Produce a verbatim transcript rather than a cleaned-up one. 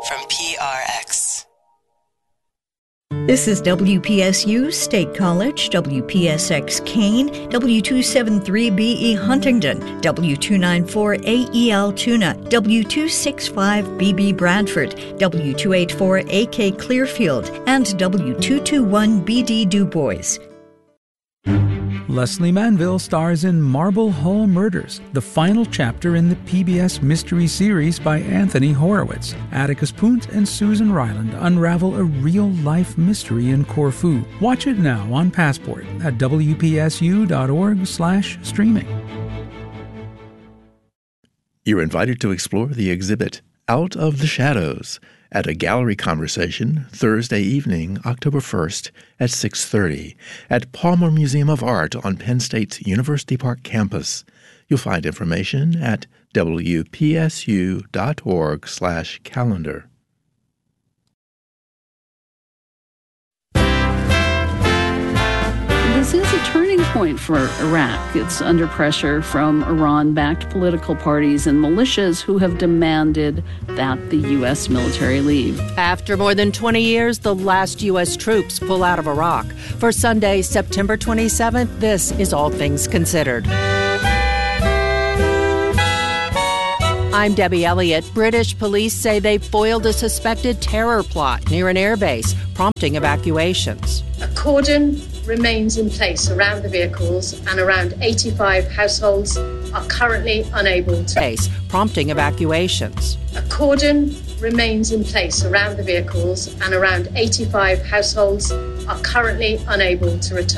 from P R X. This is W P S U State College, W P S X Kane, W two seventy-three B E Huntingdon, W two ninety-four A E Altoona, W two sixty-five B B Bradford, W two eighty-four A K Clearfield, and W two twenty-one B D Du Bois. Leslie Manville stars in Marble Hall Murders, the final chapter in the P B S mystery series by Anthony Horowitz. Atticus Punt and Susan Ryland unravel a real-life mystery in Corfu. Watch it now on Passport at W P S U dot org slash streaming. You're invited to explore the exhibit Out of the Shadows at a gallery conversation Thursday evening, October first at six thirty at Palmer Museum of Art on Penn State's University Park campus. You'll find information at W P S U dot org slash calendar. This is a turning point for Iraq. It's under pressure from Iran-backed political parties and militias who have demanded that the U S military leave. After more than twenty years, the last U S troops pull out of Iraq. For Sunday, September twenty-seventh, this is All Things Considered. I'm Debbie Elliott. British police say they foiled a suspected terror plot near an airbase, prompting evacuations. A cordon remains in place around the vehicles, and around eighty-five households are currently unable to... Base, prompting evacuations. A cordon remains in place around the vehicles, and around eighty-five households are currently unable to return.